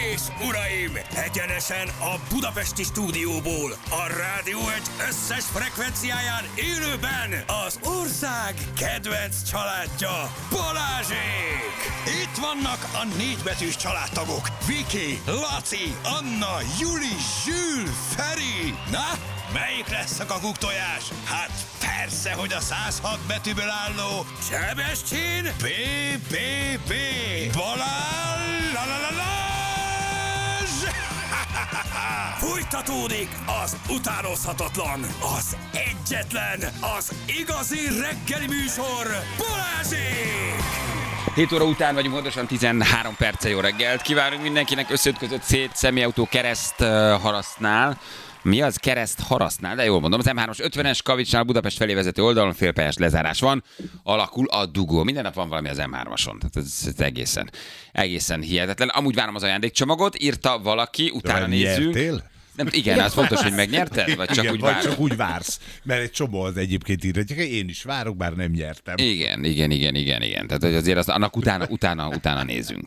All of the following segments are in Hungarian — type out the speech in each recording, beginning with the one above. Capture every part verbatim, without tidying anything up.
és uraim, egyenesen a budapesti stúdióból, a Rádió egy összes frekvenciáján élőben az ország kedvenc családja, Balázsék! Itt vannak a négybetűs családtagok, Viki, Laci, Anna, Juli, Zsül, Feri. Na, melyik lesz a kakuktojás? Hát persze, hogy a száz hat betűből álló Sebestyén bé bé bé Balázs! La, la, la, la. Folytatódik az utánozhatatlan, az egyetlen, az igazi reggeli műsor, Balázsék! hét óra után vagyunk, pontosan tizenhárom perce. Jó reggelt kívánunk mindenkinek. Összeütközött szét személyautó kereszt uh, harasznál. Mi az? Kereszt harasznál, de jól mondom. Az em hármas ötvenes Kavicsnál Budapest felé vezető oldalon félpályás lezárás van. Alakul a dugó. Minden nap van valami az em hármason. Tehát ez, ez egészen, egészen hihetetlen. Amúgy várom az ajándékcsomagot. Írta valaki, utána nézzük. Nem, igen, az fontos, hogy megnyerted, vagy csak igen, úgy vagy várod? csak úgy vársz, mert egy csomó az egyébként írhatják, én is várok, bár nem nyertem. Igen, igen, igen, igen, igen. Tehát azért az, annak utána, utána, utána nézünk.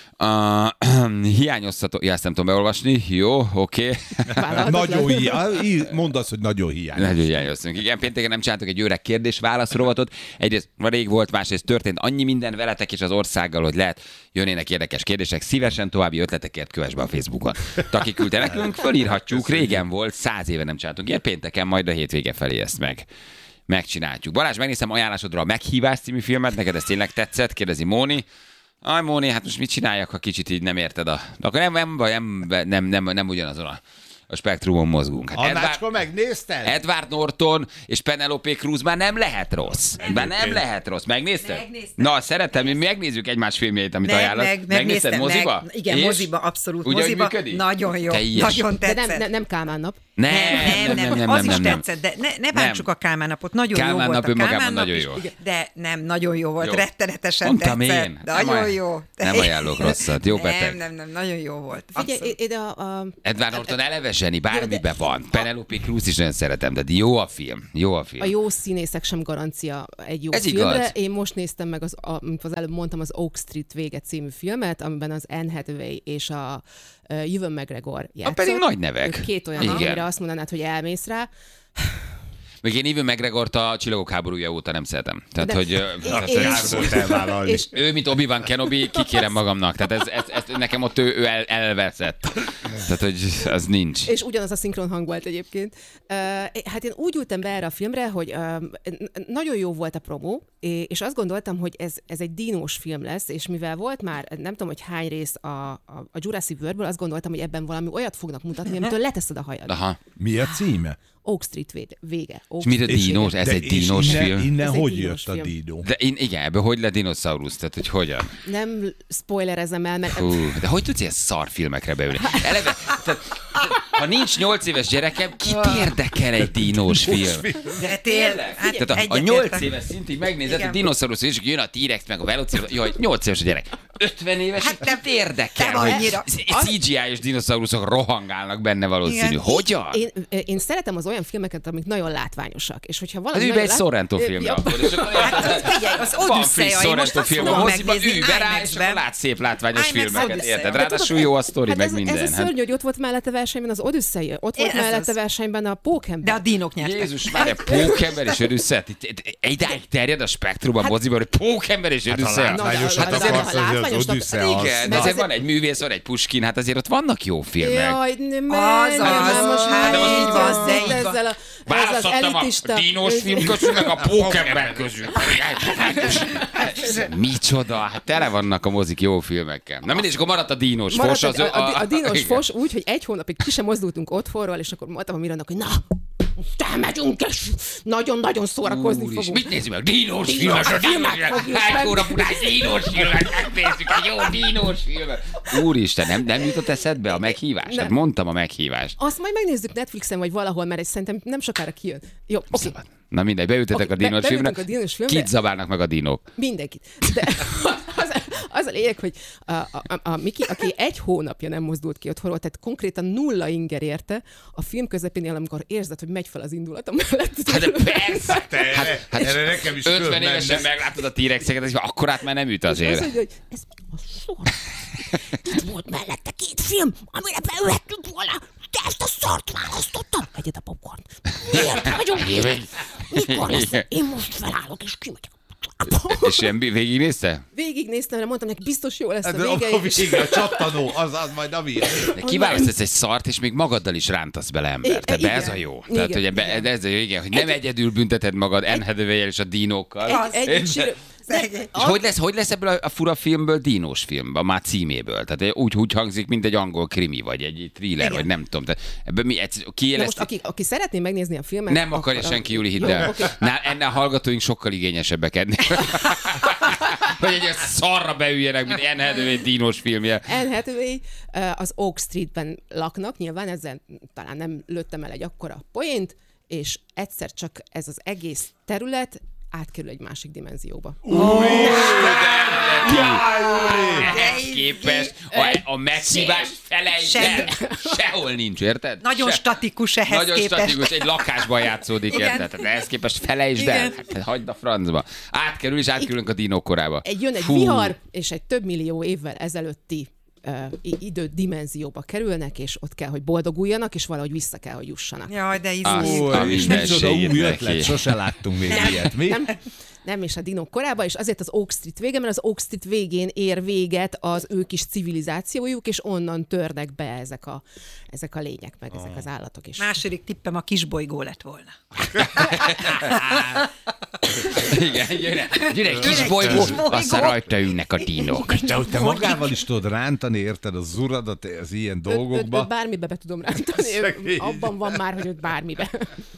Uh, hiányozható, ja, ezt nem tudom beolvasni, jó, oké. Okay. Nagyon hiányos, mondd azt, hogy nagyon hiányos. Nagyon hiányoztunk. Igen, pénteken nem csináltuk egy öreg kérdés-válasz rovatot. Egyrészt rég volt, másrészt történt annyi minden veletek és az országgal, hogy lehet jönnének érdekes kérdések. Szívesen további ötletekért kövess be a Facebookon. Taki küldte nekünk, fölírhatjuk, régen volt, száz éve nem csináltunk. Ilyen pénteken, majd a hétvége felé ezt meg. Megcsináljuk. Balázs, megnézem ajánlásodra a Meghívás című filmet, neked ez tényleg tetszett? Kérdezi Móni. Aj, Móni, hát most mit csináljak, ha kicsit így nem érted a... Akkor nem, nem, nem, nem, nem, nem ugyanazon a, a spektrumon mozgunk. Hát Annácska, megnézted? Edward Norton és Penelope Cruz már nem lehet rossz. Már nem lehet rossz. Megnézted? Megnéztem. Na, szeretem, mi megnézzük egymás filmjeit, amit Meg, ajánlasz. meg, Megnézted megnéztem, moziba? meg, igen, és? moziba, abszolút Úgy, moziba. működik? Nagyon jó, Teljes. nagyon De tetszett. nem, nem, nem Kálmán nap. Nem, Nem, nem, nem, az is tetszett, de ne, ne bántsuk a Kálmán napot. Nagyon Kálmán jó volt nap a önmagában Kálmán nap nagyon is, jó. de nem, nagyon jó volt, Jó. rettenetesen Mondtam tetszett. én. Nagyon Nem aj- jó. nem ajánlok rosszat. Jó beteg. Nem, nem, nem, nagyon jó volt. Figyelj, Abszolút. ide a... a Edward Norton eleve zseni, bármibe van. Penelope Cruz is nagyon szeretem, de jó a film. Jó a film. A jó színészek sem garancia egy jó Ez filmre. igaz. Én most néztem meg, az, a, mint az előbb mondtam, az Oak Street vége című filmet, amiben az Anne Hathaway és a uh, Ewan McGregor játszott. pedig nagy nevek. Ők két olyan, Igen. amire azt mondanád, hogy elmész rá. Még én Ewan McGregort a Csillagok háborúja óta nem szeretem. Tehát, De- hogy ö, Én- hát, én- ez- Gázolt elvállalni. És ő, mint Obi-Wan Kenobi, kikérem magamnak. Tehát ez, ez, ez, nekem ott ő, ő el, elveszett. Tehát, hogy az nincs. És ugyanaz a szinkron hang volt egyébként. Uh, hát én úgy ültem be erre a filmre, hogy uh, nagyon jó volt a promó, és azt gondoltam, hogy ez, ez egy dinós film lesz, és mivel volt már, nem tudom, hogy hány rész a, a, a Jurassic Worldből, azt gondoltam, hogy ebben valami olyat fognak mutatni, amitől leteszed a hajad. Aha. Mi a címe? Oak Street vége. vége. Oak És mit a Street dinós? vége. Ez De egy és dinós innen, film? Innen Ez egy hogy dínos jött a film. dínó? De én, igen, ebből hogy lett dinoszaurusz? Tehát, hogy hogyan? Nem spoilerezem el, mert... Hú, de hogy tudsz ilyen szar filmekre beülni? Eleve, tehát, ha nincs nyolc éves gyerekem, kit érdekel egy dinós film? De tényleg, hát Tehát a, a egyetértek. nyolc éves szintig megnézed Igen. a dinoszaurusz, és jön a T-rex meg a velociraptor. Jaj, nyolc éves a gyerek. ötven éves, Hát nem- kit érdekel, nem hogy annyira. cé gé i-os dinoszauruszok rohangálnak benne valószínű. Igen. Hogyan? Én, én szeretem az olyan filmeket, amik nagyon látványosak, és hogyha Hát valami ülj be egy nagyon lát- Sorrento Ö, filmre ja, akkor. És akkor Hát az, figyelj, az van Odüsszeja, friss én most Sorrento azt film a fogom moziba, megnézni ülj be rá, és akkor IMAX-ben. látsz szép látványos IMAX filmeket, Odüsszeja. érted? De Ráadásul jó a sztori, Hát meg ez, minden. ez a Hát- szörny, hogy ott volt mellette versenyben az Odüsszei, ott volt Ez mellette az. versenyben a Pókember. De a dínok nyertek. Jézus már, a Pókember és Odüsszeja. Idáig terjed a spektrum a Hát- moziban, hogy Pókember és Odüsszeja. Hát, látványos, Na, hát de- de- akarsz, de- hogy az látványosnak- Odüsszea az. Igen, de de azért azért- van egy művész, van egy Puskin, hát azért ott vannak jó filmek. Jaj, nem, Az, nem, az, nem, most hát már így van, de így van. ezzel a, ez az Választottam a elitista... dínos film közül, meg a Pókember közül. Micsoda, hát tele vannak a mozik jó filmekkel. Na mindegy, és akkor maradt a dínos Maradt fos. Az, a, a, a, a dínos igen. fos úgy, hogy egy hónapig ki sem mozdultunk otthonról, és akkor mondtam a Mirannak, hogy na, elmegyünk, és nagyon-nagyon szórakozni Úr is, fogunk. mit nézzük meg? Dínos Dínos filmet, a filmet dínos fogjuk filmet. Egy meg. hónap után dínos filmet megnézzük, egy jó dínos filmet. Úristen, nem, nem jutott eszedbe a meghívás? Nem. Hát mondtam a meghívást. Azt majd megnézzük Netflixen, vagy valahol, mert ez szerintem nem sokára kijön. Jó, oké. Szabad. Na mindegy, beültetek Oké, a dínos be- filmre. beültünk a dínos filmre. Kit zabálnak meg a dinók? Mindenkit. De az, az a lényeg, hogy a, a, a, a Miki, aki egy hónapja nem mozdult ki otthonról, tehát konkrétan nulla inger érte, a film közepénél, amikor érzed, hogy megy fel az indulatom mellett. Hát de persze! Te, Hát, hát erre nekem is ötven fölmenne. évesen meglátod a T-rexeket, és akkorát már nem üt Az, azért. hogy, hogy ez mi a sor? Itt volt mellette két film, amire beülhettünk volna. Te ezt a szart választottad? Egyed a popcornt. Miért vagyunk itt? Mikor lesz? Én most felállok és kimegyek. És ilyen végignézte? Végignéztem, mert mondtam neki, biztos jó lesz a Ez vége. a vége, a csattanó, az, az majd a vége. Kiválasztasz egy szart, és még magaddal is rántasz bele ember. Tehát Igen. ez a jó. Igen, Tehát, hogy ebbe, igen. ez a jó, igen, hogy nem egyedül bünteted magad Anne Hathaway-el és a dinókkal. Egy, egy, egy, És hogy lesz, hogy lesz ebből a, a fura filmből dínós film, a már címéből? Tehát úgy, úgy hangzik, mint egy angol krimi, vagy egy thriller, vagy nem tudom. Tehát ebből mi, ki Na most, aki, aki szeretné megnézni a filmet... nem akarja akkor senki, a... Júli, hidd Jó, el. okay. Nál, ennél a hallgatóink sokkal igényesebbek ennél. Hogy egy ilyen szarra beüljenek, mint Anne Hathaway dínós filmje. Anne Hathaway az Oak Streetben laknak, nyilván ezzel talán nem lőttem el egy akkora poént, és egyszer csak ez az egész terület átkerül egy másik dimenzióba. Ehhez képest a, a meghívás felejtsd el. Sehol nincs, érted? Nagyon Se, statikus ehhez Nagyon képest. statikus, egy lakásban játszódik, Igen. érted? Tehát ehhez képest felejtsd el. Igen. Hát, hagyd a francba. Átkerül, és átkerülünk a dinók korába. Egy jön egy Fú. vihar, és egy több millió évvel ezelőtti uh, idő dimenzióba kerülnek, és ott kell, hogy boldoguljanak, és valahogy vissza kell, hogy jussanak. Jaj, de Azt izé. a És micsoda új mindenségét ötlet, neki. sose láttunk még ilyet. Mi? Nem, nem, és a dinók korába, és azért az Oak Street vége, mert az Oak Street végén ér véget az ő kis civilizációjuk, és onnan törnek be ezek a, ezek a lények, meg ezek az állatok is. Második tippem a kisbolygó lett volna. Igen, gyere, gyere egy kis Gyere, bolygó, kisbolygó. aztán rajta ülnek a dinók. De hogy te magával is tudod rántani, érted, az uradat az ilyen Őt, őt, dolgokba. őt bármibe be tudom rántani, ő, Szegény. abban van már, hogy őt bármibe.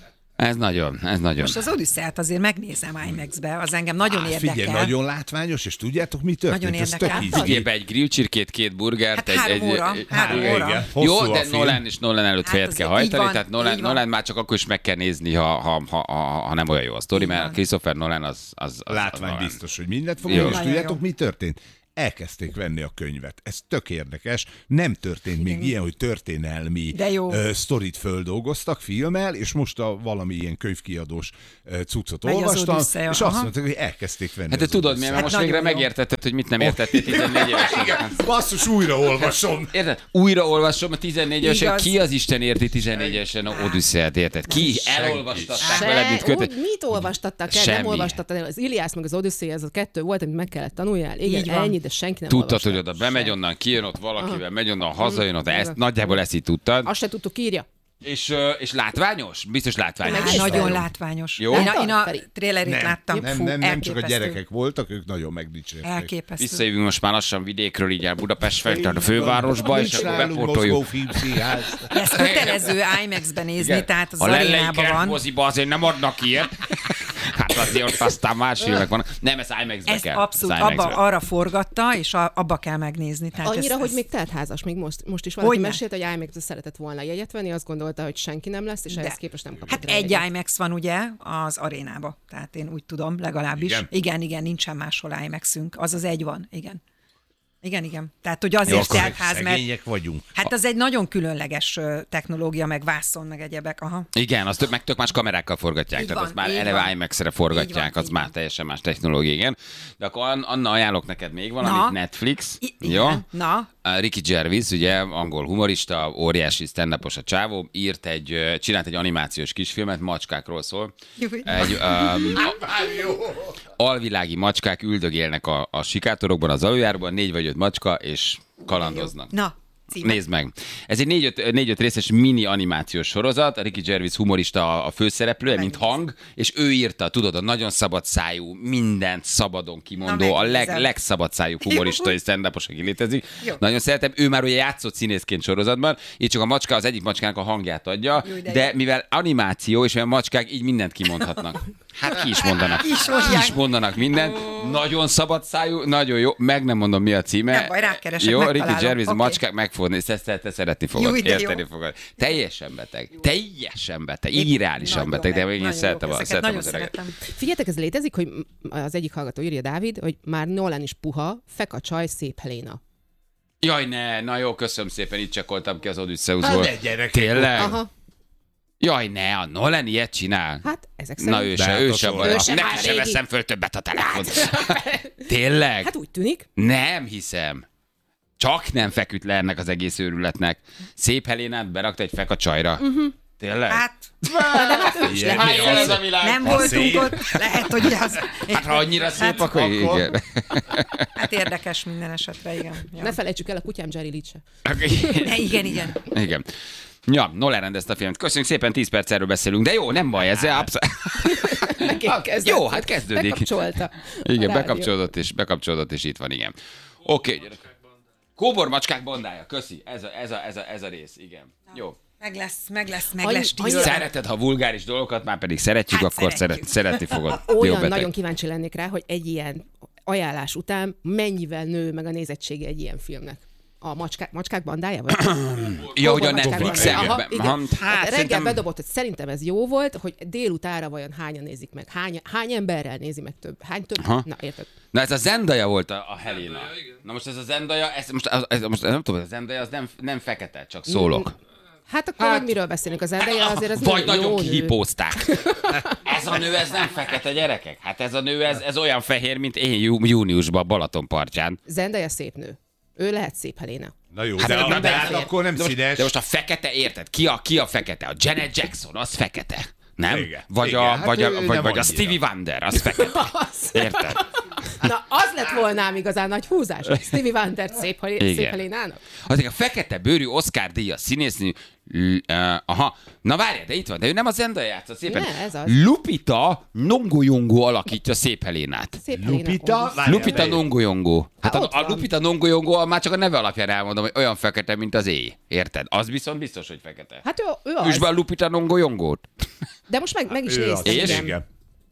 Ez nagyon, ez nagyon. Most az Odüsszát azért megnézem IMAX-be, az engem nagyon Á, érdekel. Figyelj, nagyon látványos, és tudjátok, mi történt? Nagyon Ez érdekel. tök ízé. Vigyél be egy grillcsirkét, két burgert. Hát egy, három egy, óra, egy, három Igen, óra. igen. Jó, Hosszú a de film. Nolan és Nolan előtt Hát fejet azért kell így hajtani, van, tehát Nolan, így van. Nolan már csak akkor is meg kell nézni, ha, ha, ha, ha, ha nem olyan jó a sztori, Így mert van. Christopher Nolan az... az, az Látvány az Nolan. biztos, hogy mindent Jó. fogunk, és Nagyon tudjátok, jó. mi történt? Elkezdték venni a könyvet. Ez tök érdekes. Nem történt még ilyen, hogy történelmi De jó. ö, sztorit földolgoztak filmmel, és most a valami ilyen könyvkiadós ö, cuccot Megy az olvastam, Odüsszeja, és aha. azt mondták, hogy elkezdték venni. Hát de az tudod, miért? Odüsszeit. Mert Hát most végre nagyon jó. megértetted, hogy mit nem értettél tizennégy évesen. Igen, basszus, újra olvasom. Érted? Újra olvasom a tizennégy évesen. Igaz. Ki az Isten érti tizennégy évesen a Odüsszeát, érted? Ki elolvastatták veled, mint Se, kötet? úgy, mit olvastattak el? Nem Semmi. olvastattad el. Az Iliász meg az Odüsszéja, ez a kettő volt, amit meg kellett tanuljál. Igen, Így van. ennyi, de senki nem Tudtad, olvasta. hogy oda bemegy onnan, kijön ott valakivel, megy onnan, hazajön ott, ezt, Igen. nagyjából ezt így tudtad. Azt se tudtuk, írja. És, ö, és látványos? Biztos látványos. Á, Egész nagyon fel. látványos. Jó? Én a, én a Feri. trailerét Nem, láttam. nem, Fú, nem, nem csak a elképesztő. gyerekek voltak, ők nagyon megdicsérték. Elképesztő. Visszajövünk most már lassan vidékről, így el Budapest felé, tehát a fővárosba, és Nincs akkor nálunk bepótoljuk. Moszkó Filmszínház. Ezt kötelező IMAX-ben nézni, Igen. tehát az a arénában Lelei van. moziba azért nem adnak ilyet. Hát azért ott aztán más filmek vannak. Nem, ez IMAX-be Ezt kell. abszolút Ez abba, IMAX-be. arra forgatta, és a, abba kell megnézni. Tehát Annyira, ez, hogy ez... még teltházas, még most, most is valaki Hogyne. mesélt, hogy IMAX-be szeretett volna jegyet venni, azt gondolta, hogy senki nem lesz, és De. ehhez képest nem kapott Hát rá egy jegyet. IMAX van ugye az arénába, tehát én úgy tudom, legalábbis. Igen? Igen, igen, nincsen máshol IMAX-ünk, az az egy van, igen. Igen, igen. Tehát, hogy azért akkor teltház, mert szegények vagyunk. hát az egy nagyon különleges ö, technológia, meg vászon, meg egyebek. Aha. Igen, azt tök, meg tök más kamerákkal forgatják, Így tehát van, azt már így eleve van. IMAX-re Így forgatják, van, az így már van. teljesen más technológia, igen. De akkor An- Anna, ajánlok neked még valamit, Na. Netflix. I- Jó? igen. Na, A Ricky Gervais, ugye angol humorista, óriási stand-upos a csávó, írt egy, ö, csinált egy animációs kisfilmet, macskákról szól. Jó. Egy um, alvilági macskák üldögélnek a, a sikátorokban, az aluljáróban, négy vagy öt macska, és kalandoznak. na, címe. Nézd meg. Ez egy négy-öt, négy-öt részes mini animációs sorozat, a Ricky Gervais humorista a főszereplője, mint hang, és ő írta, tudod, a nagyon szabad szájú, mindent szabadon kimondó, Na, a leg, megnézem. legszabad szájú humorista és stand-upos, aki létezik. Jó. Nagyon szeretem, ő már ugye játszott színészként sorozatban, így csak a macska az egyik macskának a hangját adja, Jó, de de jó. mivel animáció, és olyan macskák így mindent kimondhatnak. Hát ki is mondanak. Ki is Ki mondják. is mondanak mindent. Nagyon szabad szájú, nagyon jó. Meg nem mondom, mi a címe. Nem baj, rákeresek, Jó, Ricky megtalálom. Gervais, a Oké. macskák meg fogod nézni, ezt te, te szeretni fogod, Jó, de jó. érteni fogod. Teljesen beteg. Teljesen beteg. Irreálisan Nagyon beteg, de meg- én nagyon szeretem, jók, a, ezeket szeretem nagyon az öreget. szeretem. Figyeljetek, ez létezik, hogy az egyik hallgató írja, Dávid, hogy már Nolan is puha, fek a csaj, szép Helena. Jaj, ne, na jó, köszönöm szépen, itt csekoltam ki az Odysseusból. Hát ne, gyerekek. Tényleg? Aha, Jaj, ne, a Nolan ilyet csinál. hát ezek szerint. Na ő De se, hát ő az se olyan. van. Ő se, Neki már se régi. veszem föl többet a telefont. Tényleg? Hát úgy tűnik. Nem hiszem. Csak nem feküdt le ennek az egész őrületnek. Szép Helénát berakta egy feka csajra. Uh-huh. Tényleg? Hát, Ilyen, Hát, mi ilyen az? ez a világ. nem Ha voltunk szép. ott, lehet, hogy az... Hát ha annyira szép, Hát, akkor, akkor- igen. Hát érdekes minden esetre, igen. Ja. Ne felejtsük el a kutyám Jerry Lee se. Ne, igen, igen. Igen. Ja, Nolan rendezte a filmet. Köszönjük szépen, tíz perc erről beszélünk, de jó, nem baj, ez abszolút. Kezdett. Jó, hát kezdődik. Bekapcsolta. Igen, a rádió. bekapcsolódott és, bekapcsolódott és itt van, igen. Oké, okay. Kóbor macskák bandája, köszi. Ez a, ez a, ez a, ez a rész, igen. Jó. Meg lesz, meg lesz, meg Annyi- lesz annyi- stílus. Szereted, ha vulgáris dolgokat, már pedig szeretjük, Hát akkor szeretjük. szeret, szeretni fogod. Jó Olyan beteg. nagyon kíváncsi lennék rá, hogy egy ilyen ajánlás után mennyivel nő meg a nézettsége egy ilyen filmnek. A macskák, macskák bandája? Vagy? Ja, hogy a Macskák Netflixen. bandája. Aha, Be- igen. ha- Hát reggel szerintem- bedobott, hogy szerintem ez jó volt, hogy délutánra vajon hányan nézik meg, hány, hány emberrel nézi meg több, hány több, Aha. na érted. Na ez a Zendaya volt a, a Helena. Na most ez a Zendaya, ez, most, ez, ez, most nem tudom, a Zendaya az nem, nem fekete, csak szólok. Hát akkor hát, miről beszélünk? Az Zendaya azért az Vagy nő, jó nagyon nő. kihipózták. Ez a nő, ez nem fekete, gyerekek. Hát ez a nő, ez, ez olyan fehér, mint én jú, júniusban a Balaton partján. Zendaya szép nő. Ő lehet szép Helena. Na jó, Hát de, nem de, de hát belefér. akkor nem De most, színes. de most a fekete, érted? Ki a, ki a fekete? A Janet Jackson, az fekete. Nem? Igen. Vagy, Igen, a, hát vagy, a, ő vagy, nem vagy a annyira. Stevie Wonder, az fekete. Érted? Na, az lett volna ám igazán nagy húzás, hogy Stevie Wonder szép, Hel- Igen. szép Helénának. Azért a fekete bőrű Oscar díjas színésznő, l- uh, aha, na várjál, de itt van, de ő nem a Zendaya játsza szépen. Ne, ez az. Lupita Nyong'o alakítja Szép Helénát. Szép Helena. Lupita? Ó, Várjál, Lupita várjál. Nyong'o. Hát Há, a, ott a van. Lupita Nyong'o már csak a neve alapján elmondom, hogy olyan fekete, mint az éj. Érted? Az viszont biztos, hogy fekete. Hát ő, ő Üsd az. be a Lupita Nyong'ót. De most meg, meg is Ő az. néztem. És? igen. Igen.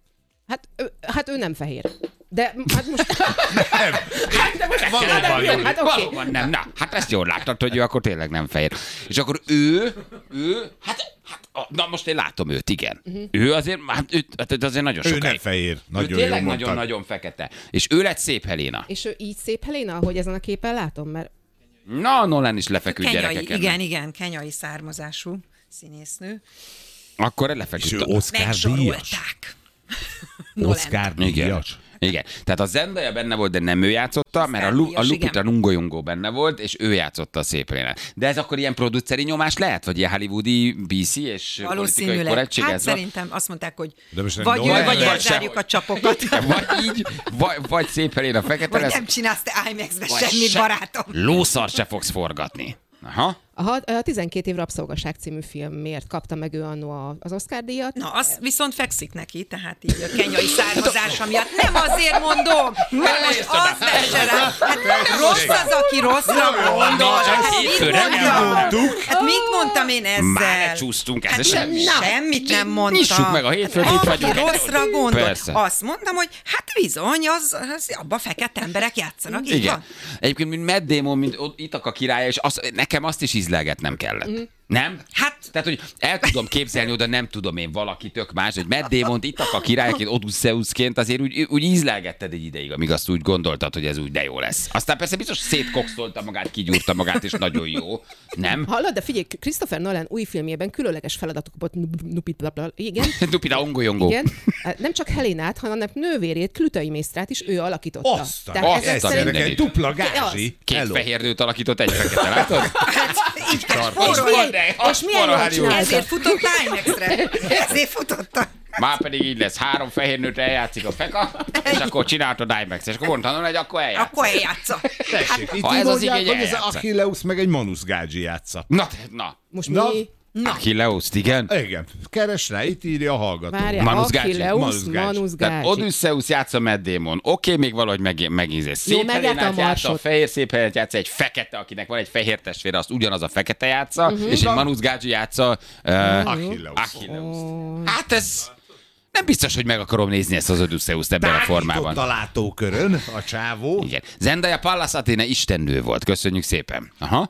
Hát ő, hát ő nem fehér. De hát most... Nem. Hát, de most Valóban hát, jó. hát oké. Valóban nem. Na, hát ezt jól láttad, hogy ő akkor tényleg nem fehér. És akkor ő, ő, hát, hát a- na most én látom őt, igen. Mhm. Ő azért, hát, ő, hát azért nagyon Ő sokáig. nem fehér. Ő Nagyon jó tényleg mondtad. nagyon-nagyon fekete. És ő lett Szép Helena. És ő így szép Helena, ahogy ezen a képen látom, mert Na, Nolan is lefeküdt Kenyai, gyerekeken. igen, igen, kenyai származású színésznő. Akkor És lefeküdt. ő a- Oscar díjas. Megsorolták. Nolan. Oscar Igen. díjas. Igen. Tehát a Zendaya benne volt, de nem ő játszotta, mert a, Lu- a díjas, Lupita igen. Nyong'o benne volt, és ő játszotta a Szép Helénát. De ez akkor ilyen produceri nyomás lehet? Vagy ilyen hollywoodi bé cé és politikai Valószínűleg. korrektség? Hát ez van? szerintem azt mondták, hogy De most nem vagy ő, Nolan vagy vagy elzárjuk sehogy. a csapokat. Vagy így, vagy, vagy Szép Helena fekete Vagy lesz, nem csinálsz te IMAX-be vagy semmit, se- barátom. Lószar se fogsz forgatni. Aha. a, a tizenkét év rabszolgaság című filmért kapta meg ő annó a- az Oscar díjat. Na, az viszont fekszik neki, tehát így a kenyai származása miatt. Nem azért mondom, mert most az vesse rá. Hát rossz az, aki rosszra gondol. Hát mit hétfőre mondtam? mondtuk. Hát mit mondtam én Már ezzel? lecsúsztunk, ez Hát semmi. sem, semmit nem mondtam. Nyissuk meg a hétfőt, Hát, itt aki vagyunk. rosszra gondol, Persze. azt mondtam, hogy hát bizony, az, az abban fekete emberek játszanak. Így Igen. van. Egyébként, mint Matt Damon, mint ott- Itaka királya, és az, nekem azt is ízlelgetnem kellett. Mhm. Nem? Hát- Tehát, hogy el tudom képzelni oda, nem tudom én, valaki tök más, hogy Matt Damon-t Itaka királyként, Odysseusként azért úgy, úgy ízlelgetted egy ideig, amíg azt úgy gondoltad, hogy ez úgy de jó lesz. Aztán persze biztos szétkokszolta magát, kigyúrta magát, és nagyon jó. Nem? Hallod, de figyelj, Christopher Nolan új filmjében különleges feladatok kapott. Nupit, igen. Dupida ongó-jongó. Igen. Nem csak Helénát, hanem nővérét, Klütai Mésztrát is ő alakította. Azt, Tehát azt ezek a szerint- mindenit. Dupla Az. gázsi. Két Hello. fehér nőt alakított, egy fekete, látod? Hát, így kell És spórolni. milyen, és milyen jól csinálta. Ezért futott IMAX-re. Ezért futotta. Már pedig így lesz, három fehér nőt eljátszik a feka, és akkor csináltad IMAX, és akkor mondtam, hogy akkor eljátsz. Akkor eljátsza. Tessék, itt Ha úgy ez az mondják, igény, hogy ez eljátsza. Achilleus meg egy Manus Gágyi játsza. Na, te- na. Most Na. mi? Na, Achilleuszt, igen. Igen, keres rá, itt írja a hallgató. Várjál, Manus Gágyi. Achilleus, Manus Gágyi. Manus Tehát Gágyi. Odysseus játsza Matt Damon. Oké, okay, még valahogy meg, megízés. Szép megjárt a Helénát játsza, a marsot. fehér Szép Helénát játsza, egy fekete, akinek van egy fehér testvére, azt ugyanaz a fekete játsza, Mhm. és egy Manus Gágyi játsza uh, Achilleus. Achilleus. Hát ez nem biztos, hogy meg akarom nézni ezt az Odysseust ebben a formában. Tágított a látókörön a csávó. Igen. Zendaya Pallas Athena istennő volt. Köszönjük szépen. Aha.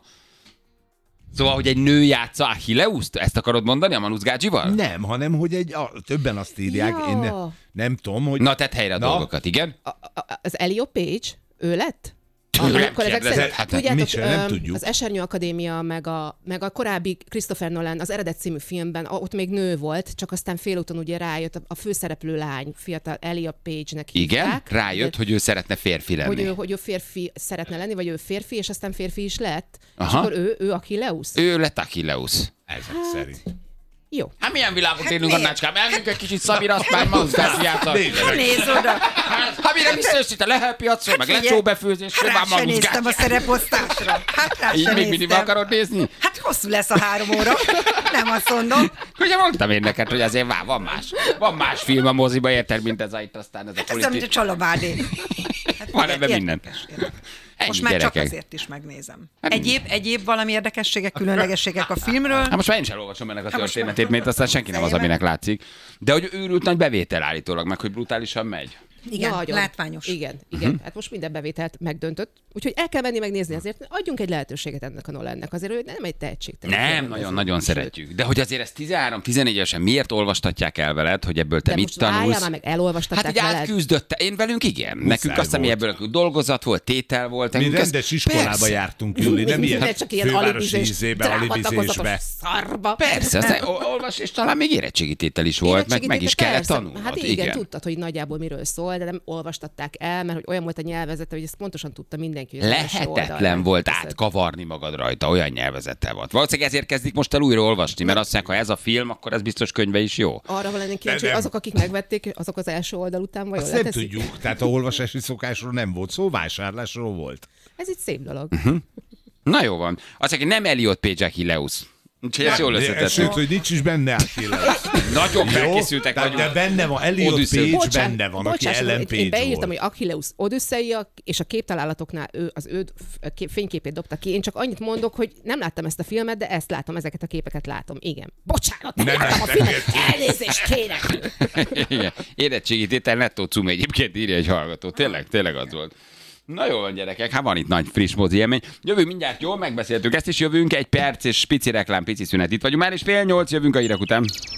Szóval, hogy egy nő játsza Achilleust? Ezt akarod mondani a Manus Gágyival? Nem, hanem hogy egy, a, többen azt írják, Ja. én ne, nem tudom, hogy... Na, tedd helyre a Na. dolgokat, igen? A- a- Az Elio Page, ő lett? Amikor ezek szerint, Hát, tudjátok, mi sem, nem öm, tudjuk. az Esernyő Akadémia, meg a, meg a korábbi Christopher Nolan, az Eredet című filmben, ott még nő volt, csak aztán félúton ugye rájött, a főszereplő lány, fiatal Elia Page-nek Igen, hívták. rájött, ugye, hogy ő szeretne férfi lenni. hogy ő, hogy ő férfi szeretne lenni, vagy ő férfi, és aztán férfi is lett. Aha. És akkor ő, ő Achilleus? Ő lett Achilleus. Ezek szerint. Jó. Hát milyen világot élünk, miért? Annácskám? Elmegyünk egy kicsit Szabira, azt már magunkás játszani. Nézd oda! Hát mire visszajössz a lehelpiacról, meg figyelj, lecsóbefőzésről, rá már se néztem a magunkás. szereposztásra. Hát rá Így se még mindig néztem. akarod nézni? Hát hosszú lesz a három óra. Nem azt mondom. Ugye mondtam én neked, hogy azért vár, van más. Van más film a moziba, érted, mint ez a itt aztán ez a Ez olyan, mint a politik. Csalabádé. Hát Van ebben érdekes, minden. érdekes. Ennyi, Most már gyerekek. csak azért is megnézem. Egyéb, egyéb valami érdekességek, különlegességek a filmről. Hát most már én is elolvasom ennek a Hát most történetét, már- mert aztán senki nem az, Fejében. aminek látszik. De hogy őrült nagy bevétel állítólag, meg hogy brutálisan megy. Igen, Nagyon. látványos. Igen, igen. Uh-huh. Hát most minden bevételt megdöntött. Úgyhogy el kell menni megnézni, azért adjunk egy lehetőséget ennek a Nolannek. Azért ő nem egy tehetségtelen. Nem, filmrendező. nagyon-nagyon Sőt. szeretjük. De hogy azért ezt tizenhárom tizenegy évesen miért olvastatják el veled, hogy ebből te De mit most várjál tanulsz? már meg, elolvastatták Hát így veled. átküzdötte. Én velünk igen. Nekünk azt hiszem, volt. ebből dolgozat volt, tétel volt. Mi nekünk ez- rendes iskolába Persze. jártunk, Júli, nem Minden ilyen csak ilyen fővárosi alibizés, ízébe, drámatakozatos alibizésbe. szarba. Persze, aztán ol- olvas, és talán még érettségítétel is volt, meg, meg is Érettségítétel, kellett persze. tanulnod. Hát igen, igen, tudtad, hogy nagyjából miről szól, de nem olvastatták el, mert hogy olyan volt a nyelvezete, hogy ezt pontosan tudta mindenki. hogy az első Lehetetlen oldalon volt teszed. átkavarni magad rajta, olyan nyelvezettel volt. Valószínűleg ezért kezdik most el újra olvasni, mert azt mondják, ha ez a film, akkor ez biztos könyve is jó. Arra van lennénk kíváncsi, De hogy nem. azok, akik megvették, azok az első oldal után vajon Azt nem leteszik? tudjuk, tehát a olvasási szokásról nem volt szó, vásárlásról volt. Ez egy szép dolog. Na jó van. Azt mondja, nem Elliot Page Achilleus. Úgyhogy ezt jól De- összetettem. Sőt, hogy nincs is benne Achilleus. Nagyon Jó? felkészültek Tehát vagyunk. de benne van, Elliot Odyssey. Page Bocsánat, benne van, aki bocsáss, ellen én- Page Én beírtam, volt. hogy Achilleus Odüsszeia, és a képtalálatoknál ő, az ő kép- fényképét dobta ki. Én csak annyit mondok, hogy nem láttam ezt a filmet, de ezt látom, ezeket a képeket látom. Igen. Bocsánat, nem Nem, láttam a nem, filmet. nem. Elnézést kérek. Igen. Érettségi tétel nettó cum egyébként írja egy hallgató. Tényleg, tényleg az volt. Na jó van, gyerekek, hát van itt nagy friss mozi élmény. Jövünk mindjárt, jól megbeszéltük ezt is, jövünk egy perc és pici reklám, pici szünet. Itt vagyunk már, és fél nyolc, jövünk a hírek után.